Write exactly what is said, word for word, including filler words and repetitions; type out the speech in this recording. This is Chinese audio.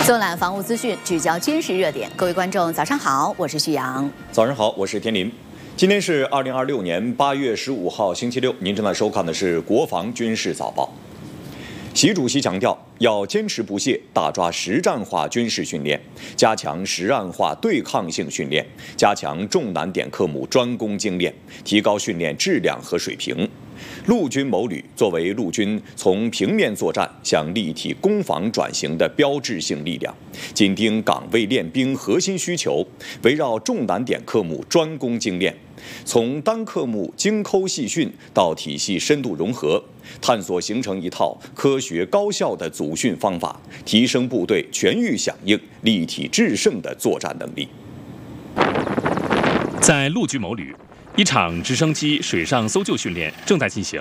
纵览防务资讯，聚焦军事热点。各位观众，早上好，我是徐阳。 早上好，我是天林。今天是二零二六年八月十五号，星期六。您正在收看的是《国防军事早报》。习主席强调，要坚持不懈，大抓实战化军事训练，加强实案化对抗性训练，加强重难点科目专攻精练，提高训练质量和水平。陆军某旅作为陆军从平面作战向立体攻防转型的标志性力量，紧盯岗位练兵核心需求，围绕重难点科目专攻精练，从单科目精抠细训到体系深度融合，探索形成一套科学高效的组训方法，提升部队全域响应、立体制胜的作战能力。 在陆军某旅，一场直升机水上搜救训练正在进行。